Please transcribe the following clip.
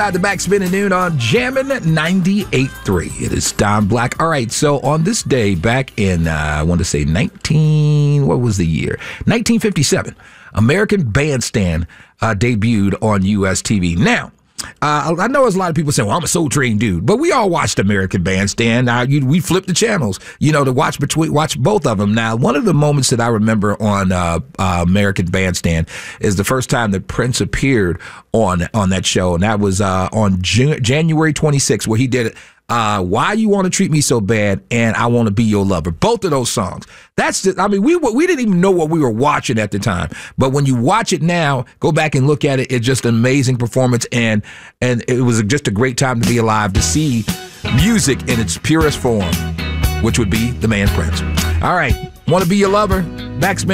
The Backspin at noon on Jammin' 98.3. It is Don Black. All right, so on this day back in, I want to say what was the year? 1957, American Bandstand debuted on U.S. TV. Now, I know there's a lot of people saying, well, I'm a Soul Train dude, but we all watched American Bandstand. We flipped the channels, to watch both of them. Now, one of the moments that I remember on American Bandstand is the first time that Prince appeared on that show, and that was on January 26th, where he did it. Why You Want to Treat Me So Bad and I Want to Be Your Lover. Both of those songs. We didn't even know what we were watching at the time. But when you watch it now, go back and look at it, it's just an amazing performance. And it was just a great time to be alive, to see music in its purest form, which would be the man Prince. All right. Want to Be Your Lover? Backspin.